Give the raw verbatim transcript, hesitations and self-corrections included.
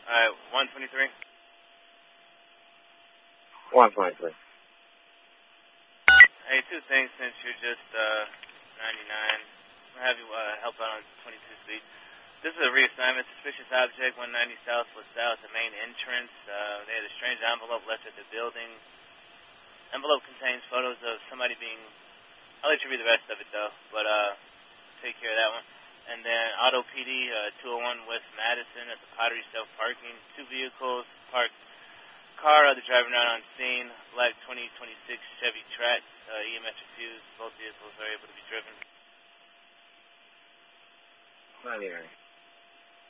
Alright, one twenty-three. one twenty-three. Hey, two things since you're just uh, ninety-nine. I'll have you uh, help out on twenty-two speed. This is a reassignment. Suspicious object, one ninety South LaSalle at the main entrance. Uh, they had a strange envelope left at the building. Envelope contains photos of somebody being... I'll let you read the rest of it, though, but uh, take care of that one. And then Auto P D, uh, two oh one West Madison at the Pottery self-parking. Two vehicles parked. Car, other driver not on scene. Black twenty twenty-six Chevy Trax, uh, E M S refused. Both vehicles are able to be driven. ninety-nine.